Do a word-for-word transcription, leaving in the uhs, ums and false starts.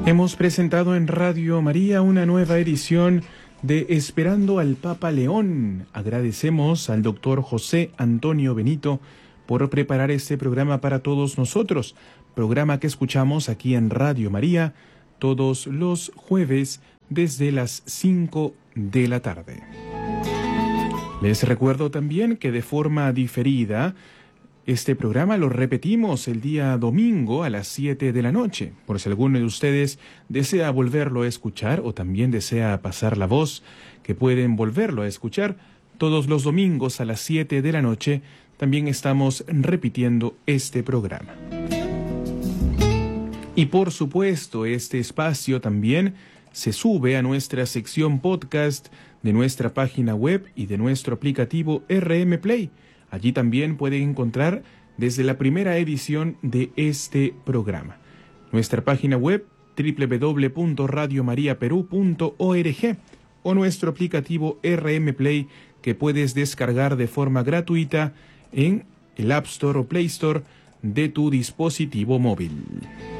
Hemos presentado en Radio María una nueva edición de Esperando al Papa León. Agradecemos al doctor José Antonio Benito por preparar este programa para todos nosotros, programa que escuchamos aquí en Radio María todos los jueves desde las cinco de la tarde. Les recuerdo también que de forma diferida este programa lo repetimos el día domingo a las siete de la noche, por si alguno de ustedes desea volverlo a escuchar o también desea pasar la voz, que pueden volverlo a escuchar todos los domingos a las siete de la noche. También estamos repitiendo este programa. Y por supuesto, este espacio también se sube a nuestra sección podcast de nuestra página web y de nuestro aplicativo R M Play. Allí también pueden encontrar desde la primera edición de este programa. Nuestra página web doble u doble u doble u punto radio maría perú punto org o nuestro aplicativo R M Play que puedes descargar de forma gratuita en el App Store o Play Store de tu dispositivo móvil.